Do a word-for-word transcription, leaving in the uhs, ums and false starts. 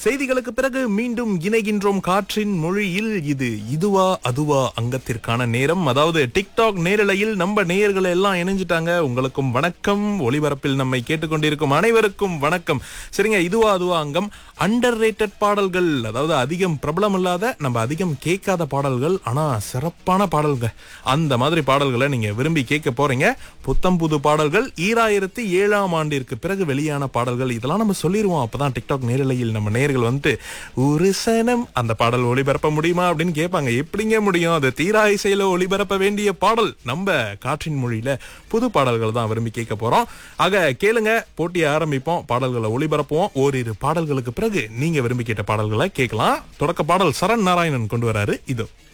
செய்திகளுக்கு பிறகு மீண்டும் இணைகின்றோம் காற்றின் மொழியில். இது இதுவா அதுவா அங்கத்திற்கான நேரம். அதாவது டிக்டாக் நேரலையில் நம்ம நேயர்களை எல்லாம் இணைஞ்சிட்டாங்க. உங்களுக்கும் வணக்கம், ஒளிபரப்பில் நம்மை கேட்டுக்கொண்டிருக்கும் அனைவருக்கும் வணக்கம். சரிங்க, இதுவா அதுவா அங்கம். அண்டர் ரேட்டட் பாடல்கள், அதாவது அதிகம் பிரபலம் இல்லாத, நம்ம அதிகம் கேட்காத பாடல்கள், ஆனா சிறப்பான பாடல்கள். அந்த மாதிரி பாடல்களை நீங்க விரும்பி கேட்க போறீங்க. புத்தம் புது பாடல்கள், ஈராயிரத்தி ஏழாம் ஆண்டிற்கு பிறகு வெளியான பாடல்கள், இதெல்லாம் நம்ம சொல்லிடுவோம். அப்பதான் டிக்டாக் நேரலையில் நம்ம நேயர்கள் வந்து ஒரு சனம் அந்த பாடல் ஒளிபரப்ப முடியுமா அப்படின்னு கேட்பாங்க. எப்படிங்க முடியும்? அது தீரா இசையில ஒளிபரப்ப வேண்டிய பாடல். நம்ம காற்றின் மொழியில புது பாடல்கள் தான் விரும்பி கேட்க போறோம். ஆக கேளுங்க, போட்டியை ஆரம்பிப்போம், பாடல்களை ஒளிபரப்புவோம். ஓரிரு பாடல்களுக்கு பிறகு நீங்க விரும்பி கேட்ட பாடல்களை கேட்கலாம். தொடக்க பாடல் சரண் நாராயணன் கொண்டு வராரு, இதோ.